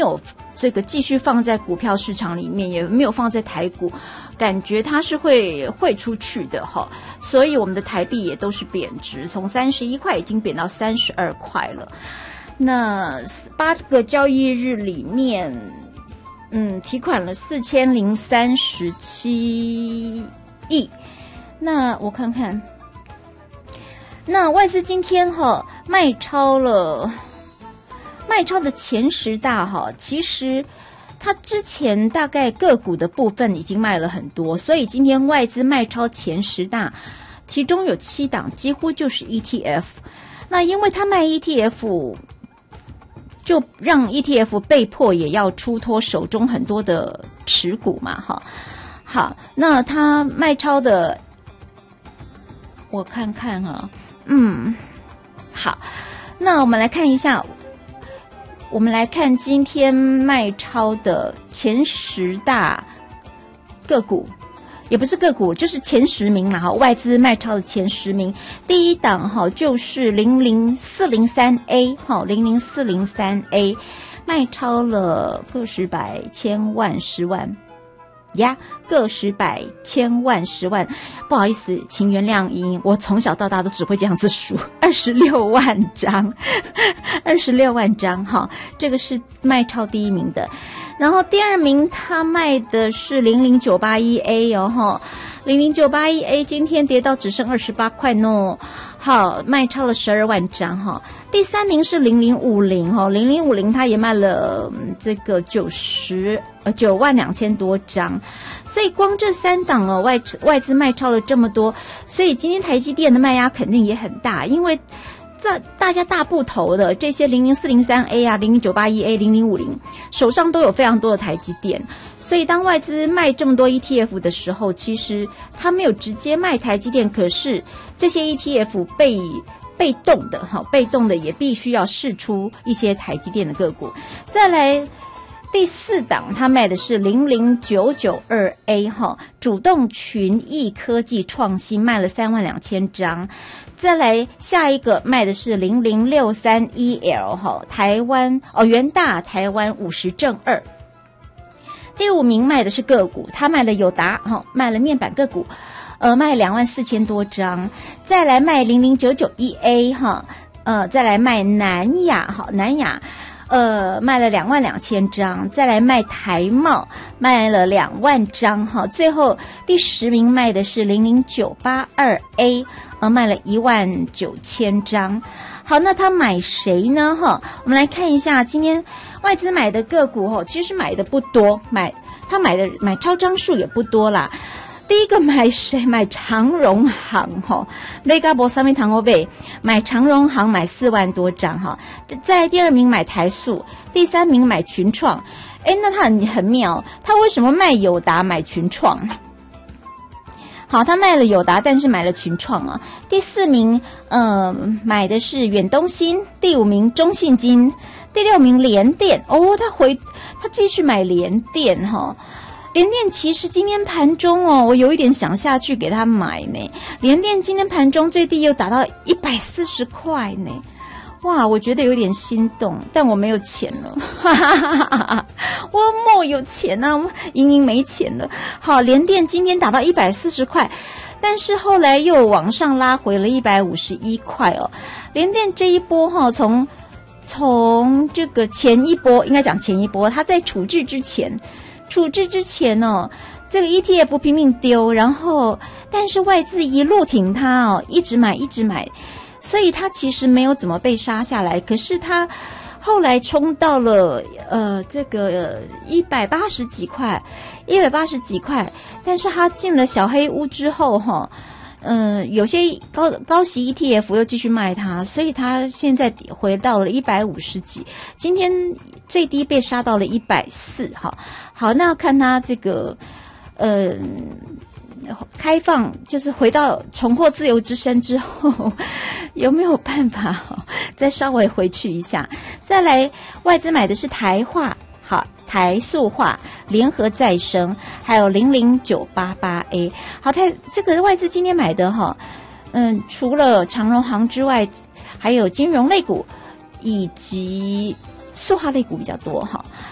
有这个继续放在股票市场里面，也没有放在台股，感觉它是会汇出去的哈，所以我们的台币也都是贬值，从31块已经贬到32块了。那8个交易日里面，提款了4037亿。那我看看，那外资今天卖超的前10大其实它之前大概个股的部分已经卖了很多，所以今天外资卖超前10大，其中有7档几乎就是 ETF。那因为它卖 ETF，就让 ETF 被迫也要出脱手中很多的持股嘛，好，那他卖超的，我看看好，那我们来看一下，我们来看今天卖超的前10大个股。也不是个股，就是前10名啦，外资卖超的前10名，第一档就是00403A 00403A 卖超了个十百千万10万呀，个十百千万10万，不好意思，请原谅莹，我从小到大都只会这样子数，26万张，26万张这个是卖超第一名的。然后第二名他卖的是00981A 00981A 今天跌到只剩28块呢，好，卖超了12万张第三名是0050他也卖了这个9万2千多张，所以光这3档外资卖超了这么多，所以今天台积电的卖压肯定也很大，因为大家大部头的这些00403A 啊、00981A、0050手上都有非常多的台积电，所以当外资卖这么多 ETF 的时候，其实他没有直接卖台积电，可是这些 ETF 被动的也必须要释出一些台积电的个股。再来第4档他卖的是00992A 主动群益科技创新，卖了3万2千张。再来下一个卖的是00631L 台湾元大台湾50正2。第5名卖的是个股，他卖了友达卖了面板个股，卖2万4千多张。再来卖00991A 再来卖南亚卖了2万2千张。再来卖台茂卖了2万张最后第10名卖的是00982A卖了1万9千张。好，那他买谁呢我们来看一下今天外资买的个股其实买的不多，他买超张数也不多啦。第一个买谁？买长荣航那个博上面堂买长荣航买4万多张在第2名买台塑，第3名买群创。那他很妙，他为什么卖友达买群创？好，他卖了友达，但是买了群创第4名买的是远东新，第5名中信金，第6名联电。他继续买联电联电其实今天盘中我有一点想下去给他买呢。联电今天盘中最低又达到140块呢，哇，我觉得有点心动，但我没有钱了，我莫有钱啊，莹莹没钱了。好，联电今天达到140块，但是后来又往上拉回了151块联电这一波从这个前一波，应该讲前一波，它在处置之前这个 ETF 拼命丢，然后但是外资一路挺它一直买，所以它其实没有怎么被杀下来。可是它后来冲到了这个180几块，但是它进了小黑屋之后有些高息 ETF 又继续卖它，所以它现在回到了150几，今天最低被杀到了140好，那看它这个开放，就是回到重获自由之身之后有没有办法再稍微回去一下。再来外资买的是台化台塑化、联合再生还有00988A。好，这个外资今天买的除了长荣航之外，还有金融类股以及塑化类股比较多